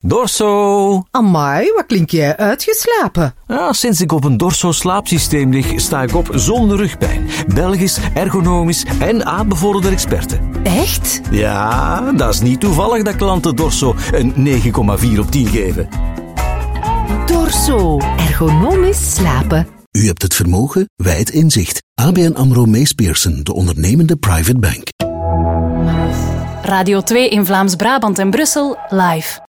Dorso! Amai, wat klink jij uitgeslapen? Ja, sinds ik op een Dorso-slaapsysteem lig, sta ik op zonder rugpijn. Belgisch, ergonomisch en aanbevolen experte. Echt? Ja, dat is niet toevallig dat klanten Dorso een 9,4 op 10 geven. Dorso. Ergonomisch slapen. U hebt het vermogen, wij het inzicht. ABN AMRO Mees Pierson, de ondernemende private bank. Radio 2 in Vlaams-Brabant en Brussel, live.